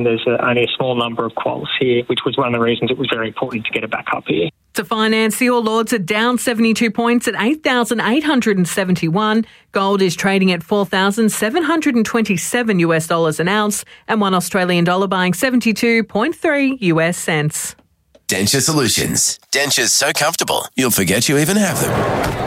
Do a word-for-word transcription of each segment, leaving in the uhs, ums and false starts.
There's a, only a small number of quals here, which was one of the reasons it was very important to get it back up here. To finance, the All Ords are down seventy-two points at eight thousand eight hundred seventy-one. Gold is trading at four thousand seven hundred twenty-seven US dollars an ounce, and one Australian dollar buying seventy-two point three US cents. Denture Solutions. Dentures so comfortable, you'll forget you even have them.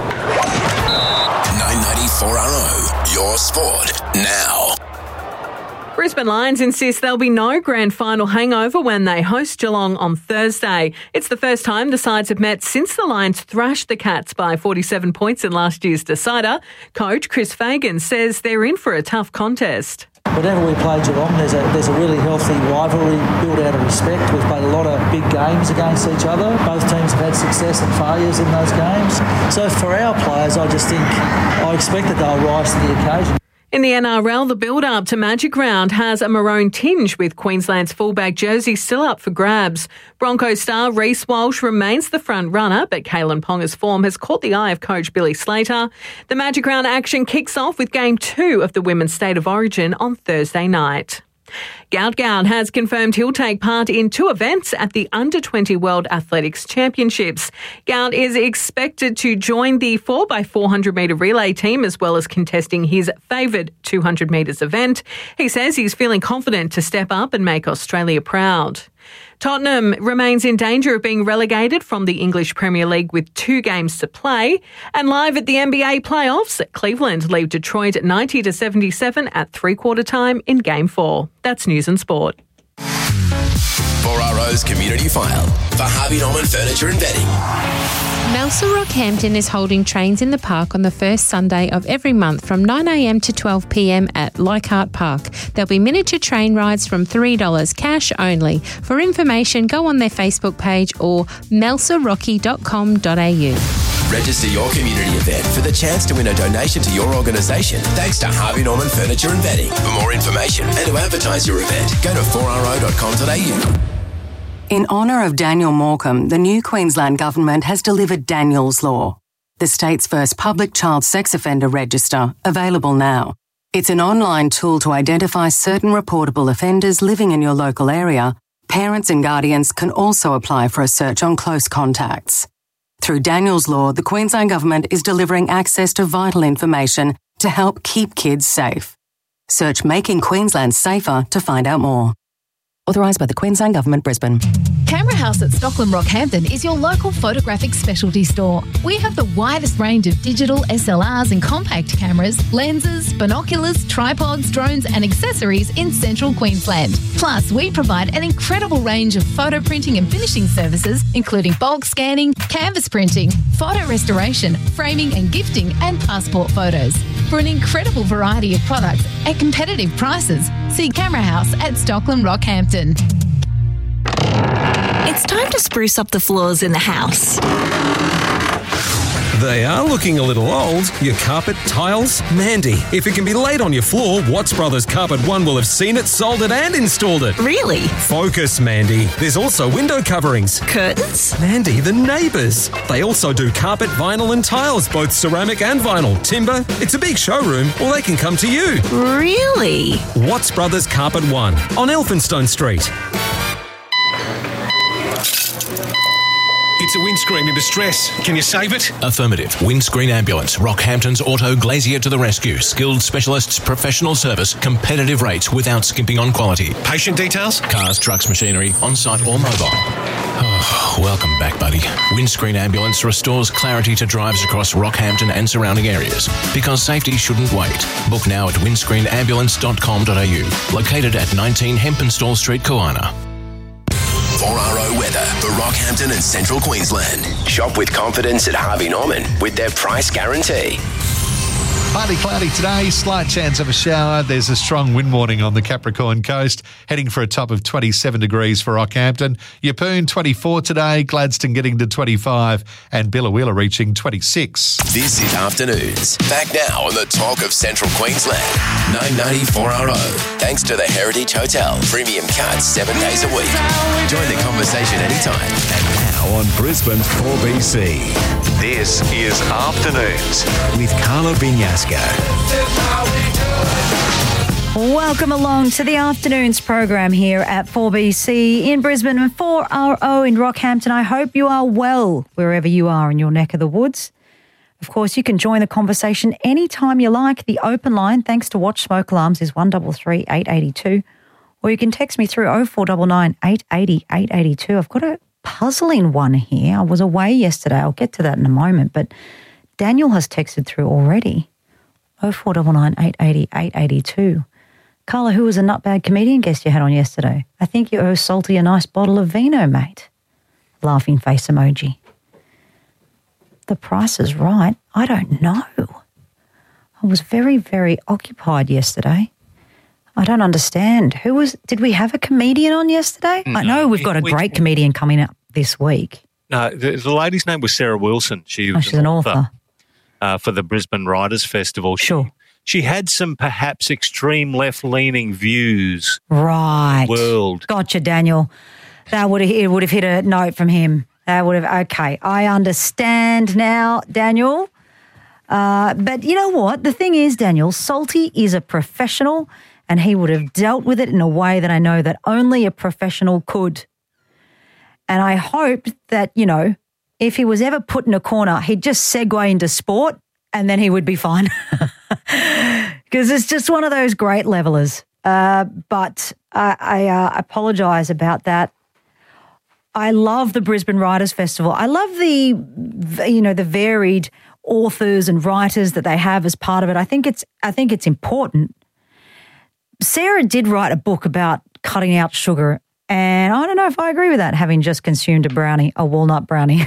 nine ninety-four R O, your sport now. Brisbane Lions insist there'll be no grand final hangover when they host Geelong on Thursday. It's the first time the sides have met since the Lions thrashed the Cats by forty-seven points in last year's decider. Coach Chris Fagan says they're in for a tough contest. Whenever we play Geelong, there's a there's a really healthy rivalry built out of respect. We've played a lot of big games against each other. Both teams have had success and failures in those games. So for our players, I just think I expect that they'll rise to the occasion. In the N R L, the build-up to Magic Round has a maroon tinge, with Queensland's fullback jersey still up for grabs. Broncos star Reece Walsh remains the front runner, but Kalen Ponga's form has caught the eye of coach Billy Slater. The Magic Round action kicks off with Game two of the Women's State of Origin on Thursday night. Gout Gout has confirmed he'll take part in two events at the under twenty World Athletics Championships. Gout is expected to join the four by four hundred metre relay team as well as contesting his favoured two hundred metres event. He says he's feeling confident to step up and make Australia proud. Tottenham remains in danger of being relegated from the English Premier League with two games to play. And live at the N B A playoffs, Cleveland leave Detroit ninety to seventy-seven at three-quarter time in Game four. That's News and Sport. four R O's Community File for Harvey Norman Furniture and Bedding. Melsa Rockhampton is holding Trains in the Park on the first Sunday of every month from nine a m to twelve p m at Leichhardt Park. There'll be miniature train rides from three dollars cash only. For information, go on their Facebook page or melsa rocky dot com dot a u. Register your community event for the chance to win a donation to your organisation thanks to Harvey Norman Furniture and Bedding. For more information and to advertise your event, go to four r o dot com dot a u. In honour of Daniel Morecambe, the new Queensland Government has delivered Daniel's Law, the state's first public child sex offender register, available now. It's an online tool to identify certain reportable offenders living in your local area. Parents and guardians can also apply for a search on close contacts. Through Daniel's Law, the Queensland Government is delivering access to vital information to help keep kids safe. Search Making Queensland Safer to find out more. Authorised by the Queensland Government, Brisbane. Camera House at Stockland Rockhampton is your local photographic specialty store. We have the widest range of digital S L Rs and compact cameras, lenses, binoculars, tripods, drones and accessories in central Queensland. Plus, we provide an incredible range of photo printing and finishing services, including bulk scanning, canvas printing, photo restoration, framing and gifting, and passport photos. For an incredible variety of products at competitive prices, see Camera House at Stockland Rockhampton. It's time to spruce up the floors in the house. They are looking a little old. Your carpet, tiles? Mandy, if it can be laid on your floor, Watts Brothers Carpet One will have seen it, sold it and installed it. Really? Focus, Mandy. There's also window coverings. Curtains? Mandy, the neighbours. They also do carpet, vinyl and tiles, both ceramic and vinyl. Timber. It's a big showroom, or they can come to you. Really? Watts Brothers Carpet One on Elphinstone Street. It's a windscreen in distress. Can you save it? Affirmative. Windscreen Ambulance. Rockhampton's Auto Glazier to the rescue. Skilled specialists, professional service, competitive rates without skimping on quality. Patient details? Cars, trucks, machinery, on-site or mobile. Oh, welcome back, buddy. Windscreen Ambulance restores clarity to drives across Rockhampton and surrounding areas. Because safety shouldn't wait. Book now at windscreen ambulance dot com dot a u. Located at nineteen Hempenstall Street, Koana. four R O weather for Rockhampton and Central Queensland. Shop with confidence at Harvey Norman with their price guarantee. Partly cloudy today, slight chance of a shower. There's a strong wind warning on the Capricorn coast, heading for a top of twenty-seven degrees for Rockhampton. Yeppoon twenty-four today, Gladstone getting to twenty-five, and Billawheeler reaching twenty-six. This is Afternoons. Back now on the talk of Central Queensland. nine ninety-four R O. Thanks to the Heritage Hotel. Premium cuts seven days a week. Join the conversation anytime. And now on Brisbane four B C. This is Afternoons with Carla Binyasco. Welcome along to the afternoon's program here at four B C in Brisbane and four R O in Rockhampton. I hope you are well wherever you are in your neck of the woods. Of course, you can join the conversation anytime you like. The open line, thanks to Watch Smoke Alarms, is one three three, eight eight two. Or you can text me through oh four nine nine, eight eight oh, eight eight two. I've got a puzzling one here. I was away yesterday. I'll get to that in a moment. But Daniel has texted through already. oh four nine nine, eight eight oh, eight eight two. Carla, who was a nutbag comedian guest you had on yesterday? I think you owe Salty a nice bottle of vino, mate. Laughing face emoji. The price is right. I don't know. I was very, very occupied yesterday. I don't understand. Who was, did we have a comedian on yesterday? No, I know we've got a we, great comedian coming up this week. No, the, the lady's name was Sarah Wilson. She was oh, she's an author, author. Uh, for the Brisbane Writers Festival. She, sure. She had some perhaps extreme left-leaning views. Right. In the world. Gotcha, Daniel. That would have, it would have hit a note from him. That would have, okay. I understand now, Daniel. Uh, but you know what? The thing is, Daniel, Salty is a professional and he would have dealt with it in a way that I know that only a professional could. And I hope that, you know, if he was ever put in a corner, he'd just segue into sport and then he would be fine. Because it's just one of those great levelers. Uh, but I, I uh, apologise about that. I love the Brisbane Writers Festival. I love the, you know, the varied authors and writers that they have as part of it. I think it's, I think it's important. Sarah did write a book about cutting out sugar, and I don't know if I agree with that, having just consumed a brownie, a walnut brownie.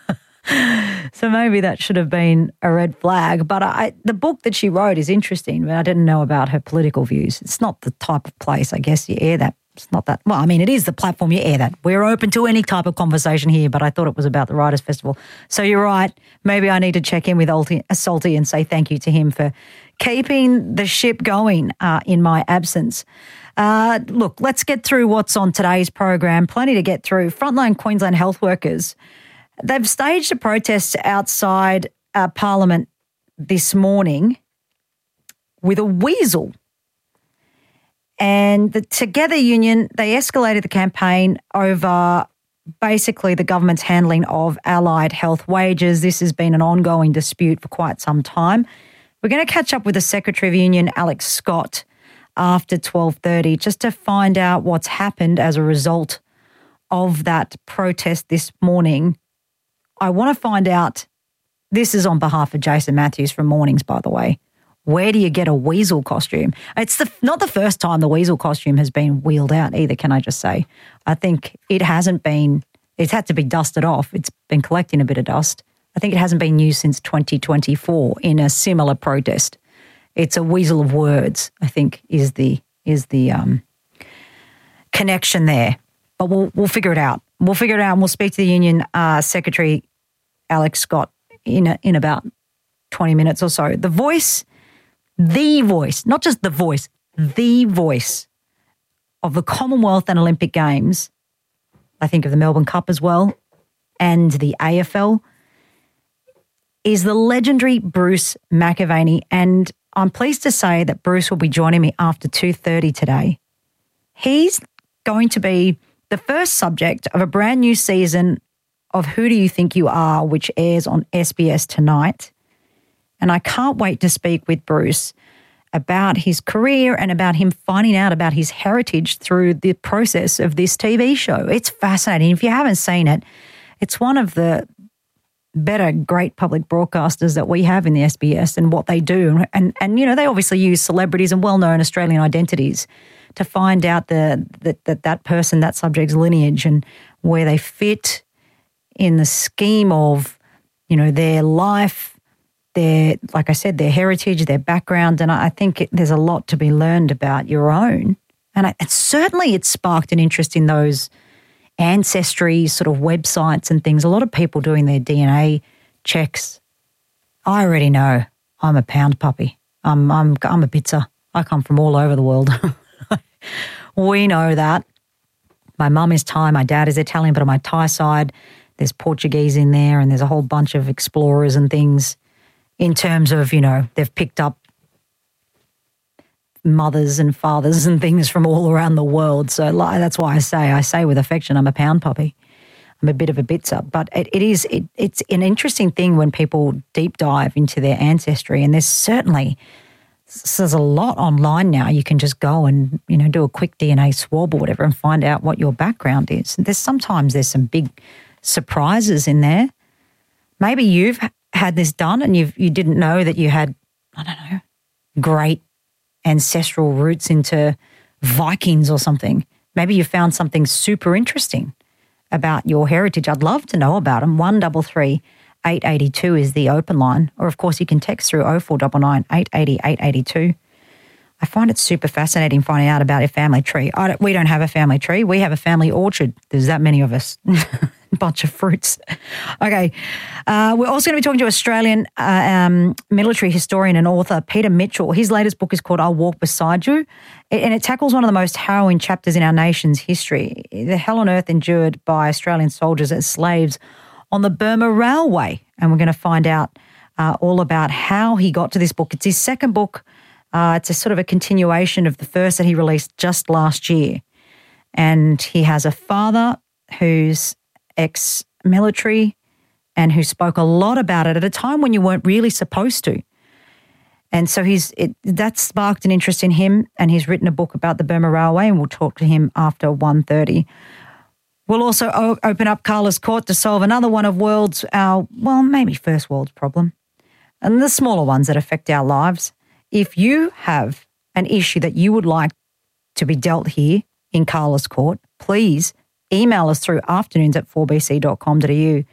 So maybe that should have been a red flag. But I, the book that she wrote is interesting, but I didn't know about her political views. It's not the type of place, I guess, you air that. It's not that. Well, I mean, it is the platform you air that. We're open to any type of conversation here, but I thought it was about the Writers' Festival. So you're right. Maybe I need to check in with Salty and say thank you to him for keeping the ship going uh, in my absence. Uh, look, let's get through what's on today's program. Plenty to get through. Frontline Queensland health workers, they've staged a protest outside uh, Parliament this morning with a weasel. And the Together Union, they escalated the campaign over basically the government's handling of allied health wages. This has been an ongoing dispute for quite some time. We're going to catch up with the Secretary of Union, Alex Scott, after twelve thirty, just to find out what's happened as a result of that protest this morning. I want to find out, this is on behalf of Jason Matthews from Mornings, by the way. Where do you get a weasel costume? It's the, not the first time the weasel costume has been wheeled out either, can I just say. I think it hasn't been, it's had to be dusted off. It's been collecting a bit of dust. I think it hasn't been used since twenty twenty-four in a similar protest. It's a weasel of words, I think, is the is the um, connection there. But we'll we'll figure it out. We'll figure it out and we'll speak to the union uh, secretary, Alex Scott, in a, in about twenty minutes or so. The voice, the voice, not just the voice, the voice of the Commonwealth and Olympic Games, I think of the Melbourne Cup as well, and the A F L, is the legendary Bruce McAvaney. And I'm pleased to say that Bruce will be joining me after two thirty today. He's going to be the first subject of a brand new season of Who Do You Think You Are, which airs on S B S tonight. And I can't wait to speak with Bruce about his career and about him finding out about his heritage through the process of this T V show. It's fascinating. If you haven't seen it, it's one of the better great public broadcasters that we have in the S B S and what they do. And, and you know, they obviously use celebrities and well-known Australian identities to find out the that that, that person, that subject's lineage and where they fit in the scheme of, you know, their life, their, like I said, their heritage, their background. And I, I think it, there's a lot to be learned about your own. And I, it, certainly it sparked an interest in those ancestry sort of websites and things. A lot of people doing their D N A checks. I already know I'm a pound puppy. I'm I'm I'm a pizza. I come from all over the world. We know that. My mum is Thai, my dad is Italian, but on my Thai side, there's Portuguese in there and there's a whole bunch of explorers and things in terms of, you know, they've picked up mothers and fathers and things from all around the world. So like, that's why I say, I say with affection, I'm a pound puppy. I'm a bit of a bitzer. But it, it is, it, it's an interesting thing when people deep dive into their ancestry. And there's certainly, there's a lot online now. You can just go and, you know, do a quick D N A swab or whatever and find out what your background is. There's sometimes there's some big surprises in there. Maybe you've had this done and you've, you didn't know that you had, I don't know, great ancestral roots into Vikings or something. Maybe you found something super interesting about your heritage. I'd love to know about them. one double three eight eight two is the open line. Or, of course, you can text through oh four nine nine, eight eight zero, eight eight two. I find it super fascinating finding out about your family tree. I don't, we don't have a family tree. We have a family orchard. There's that many of us. A bunch of fruits. Okay. Uh, we're also going to be talking to Australian uh, um, military historian and author Peter Mitchell. His latest book is called I'll Walk Beside You, and it tackles one of the most harrowing chapters in our nation's history, the hell on earth endured by Australian soldiers as slaves on the Burma Railway. And we're going to find out uh, all about how he got to this book. It's his second book. Uh, it's a sort of a continuation of the first that he released just last year. And he has a father who's ex-military and who spoke a lot about it at a time when you weren't really supposed to. And so he's it, that sparked an interest in him, and he's written a book about the Burma Railway, and we'll talk to him after one thirty. We'll also o- open up Carla's Court to solve another one of world's, our, well, maybe first world's problem, and the smaller ones that affect our lives. If you have an issue that you would like to be dealt here in Carla's Court, please email us through afternoons at four b c dot com dot a u.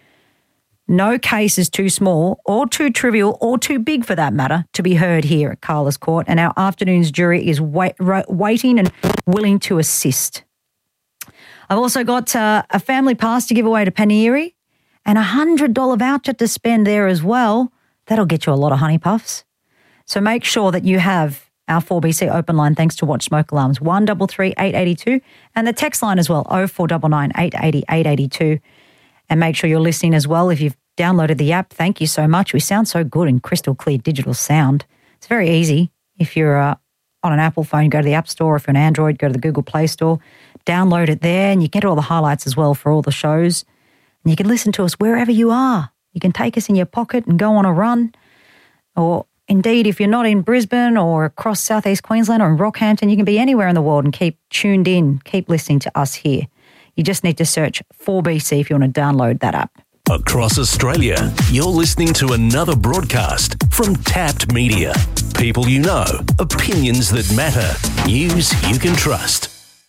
No case is too small or too trivial or too big for that matter to be heard here at Carla's Court, and our afternoons jury is wait, waiting and willing to assist. I've also got uh, a family pass to give away to Paneeri and a one hundred dollars voucher to spend there as well. That'll get you a lot of honey puffs. So make sure that you have our four B C open line thanks to Watch Smoke Alarms, one double three eight eight two, and the text line as well, oh four nine nine, eight eight zero, eight eight two. And make sure you're listening as well. If you've downloaded the app, thank you so much. We sound so good in crystal clear digital sound. It's very easy. If you're uh, on an Apple phone, go to the App Store. If you're an Android, go to the Google Play Store. Download it there, and you get all the highlights as well for all the shows. And you can listen to us wherever you are. You can take us in your pocket and go on a run. Or indeed, if you're not in Brisbane or across southeast Queensland or in Rockhampton, you can be anywhere in the world and keep tuned in, keep listening to us here. You just need to search four B C if you want to download that app. Across Australia, you're listening to another broadcast from Tapped Media. People you know, opinions that matter, news you can trust.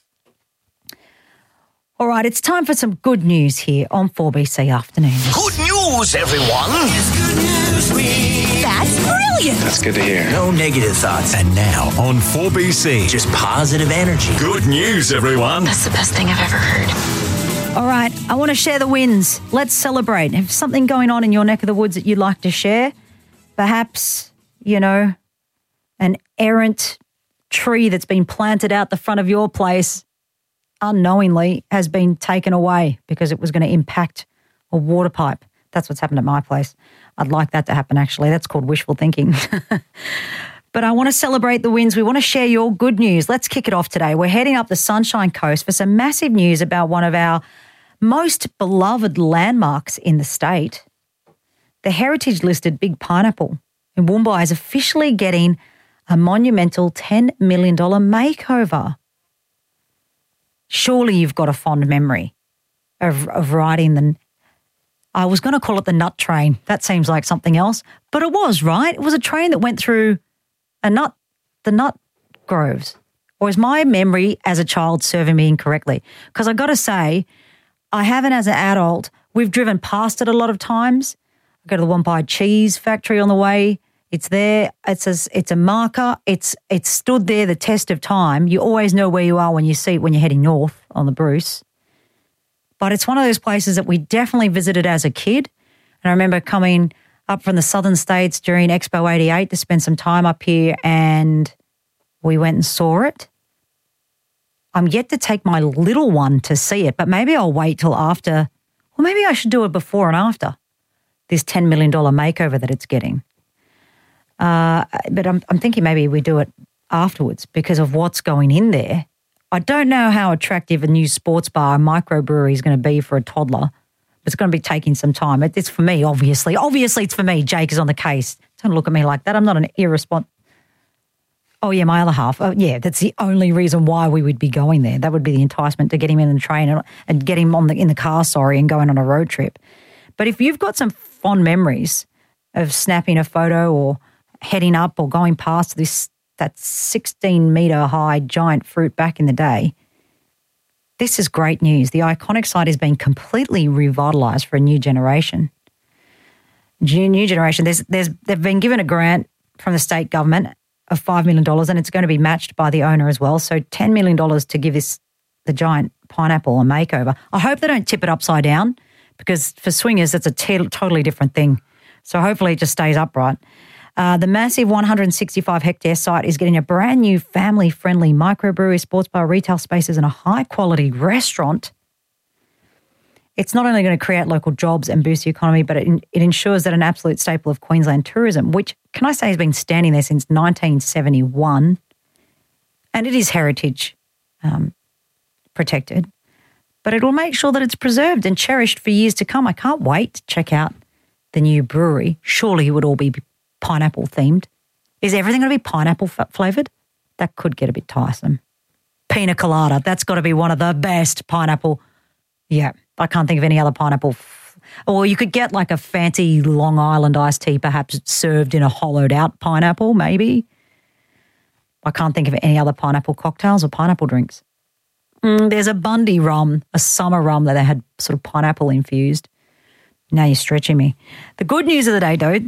All right, it's time for some good news here on four B C Afternoons. Good news, everyone. It's good news week. That's brilliant. That's good to hear. No negative thoughts. And now on four B C, just positive energy. Good news, everyone. That's the best thing I've ever heard. All right, I want to share the wins. Let's celebrate. Have something going on in your neck of the woods that you'd like to share? Perhaps, you know, an errant tree that's been planted out the front of your place unknowingly has been taken away because it was going to impact a water pipe. That's what's happened at my place. I'd like that to happen, actually. That's called wishful thinking. But I want to celebrate the wins. We want to share your good news. Let's kick it off today. We're heading up the Sunshine Coast for some massive news about one of our most beloved landmarks in the state. The heritage-listed Big Pineapple in Woombye is officially getting a monumental ten million dollars makeover. Surely you've got a fond memory of, of riding the, I was going to call it the nut train. That seems like something else. But it was, right? It was a train that went through a nut, the nut groves. Or is my memory as a child serving me incorrectly? Because I've got to say, I haven't as an adult. We've driven past it a lot of times. I go to the Woombye Cheese Factory on the way. It's there. It's a, it's a marker. It's it's stood there the test of time. You always know where you are when you see it when you're heading north on the Bruce. But it's one of those places that we definitely visited as a kid. And I remember coming up from the southern states during Expo eighty-eight to spend some time up here, and we went and saw it. I'm yet to take my little one to see it, but maybe I'll wait till after, or maybe I should do it before and after this ten million dollars makeover that it's getting. Uh, but I'm, I'm thinking maybe we do it afterwards because of what's going in there. I don't know how attractive a new sports bar and microbrewery is going to be for a toddler. It's going to be taking some time. It's for me, obviously. Obviously, it's for me. Jake is on the case. Don't look at me like that. I'm not an irresponsible. Oh, yeah, my other half. Oh, yeah, that's the only reason why we would be going there. That would be the enticement to get him in the train and, and get him on the, in the car, sorry, and going on a road trip. But if you've got some fond memories of snapping a photo or heading up or going past this that sixteen metre high giant fruit back in the day, this is great news. The iconic site is being completely revitalised for a new generation. New generation. There's, there's, they've been given a grant from the state government of five million dollars and it's going to be matched by the owner as well. So ten million dollars to give this the giant pineapple a makeover. I hope they don't tip it upside down because for swingers, it's a t- totally different thing. So hopefully it just stays upright. Uh, the massive one hundred sixty-five hectare site is getting a brand new family-friendly microbrewery, sports bar, retail spaces and a high-quality restaurant. It's not only going to create local jobs and boost the economy, but it, it ensures that an absolute staple of Queensland tourism, which, can I say, has been standing there since nineteen seventy-one, and it is heritage um, protected, but it will make sure that it's preserved and cherished for years to come. I can't wait to check out the new brewery. Surely it would all be pineapple themed. Is everything going to be pineapple f- flavoured? That could get a bit tiresome. Pina colada, that's got to be one of the best pineapple. Yeah, I can't think of any other pineapple. F- or you could get like a fancy Long Island iced tea, perhaps served in a hollowed out pineapple, maybe. I can't think of any other pineapple cocktails or pineapple drinks. Mm, there's a Bundy rum, a summer rum that they had sort of pineapple infused. Now you're stretching me. The good news of the day, though,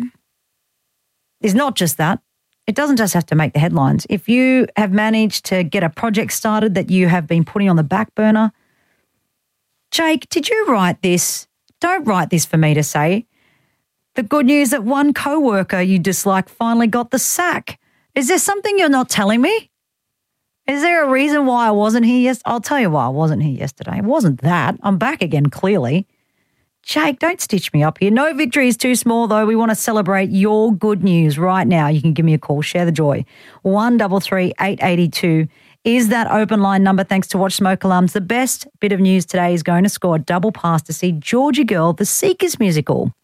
is not just that. It doesn't just have to make the headlines. If you have managed to get a project started that you have been putting on the back burner, Jake, did you write this? Don't write this for me to say. The good news that one co-worker you dislike finally got the sack. Is there something you're not telling me? Is there a reason why I wasn't here yesterday? I'll tell you why I wasn't here yesterday. It wasn't that. I'm back again, clearly. Jake, don't stitch me up here. No victory is too small, though. We want to celebrate your good news right now. You can give me a call. Share the joy. one three three, eight eight two is that open line number thanks to Watch Smoke Alarms. The best bit of news today is going to score a double pass to see Georgie Girl, the Seekers musical.